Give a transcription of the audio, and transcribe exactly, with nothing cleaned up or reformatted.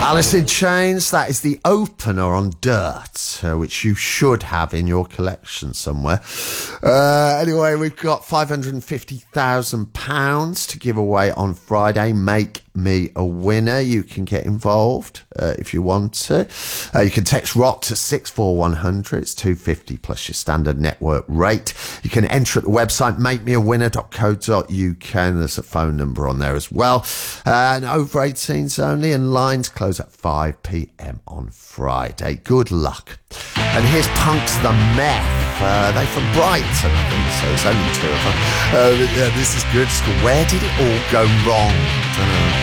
Alice in Chains, that is the opener on Dirt, uh, which you should have in your collection somewhere. Uh, anyway, we've got five hundred fifty thousand pounds to give away on Friday. Make me a winner. You can get involved uh, if you want to. Uh, you can text ROCK to six four one hundred. It's two fifty plus your standard network rate. You can enter at the website make me a winner dot co dot uk, and there's a phone number on there as well. Uh, and over eighteens only, and lines close at five p.m. on Friday. Good luck. And here's Punks the Meth. Uh, they're from Brighton, I think, so there's only two of them. Uh, yeah, this is good. It's called Where Did It All Go Wrong? I don't know.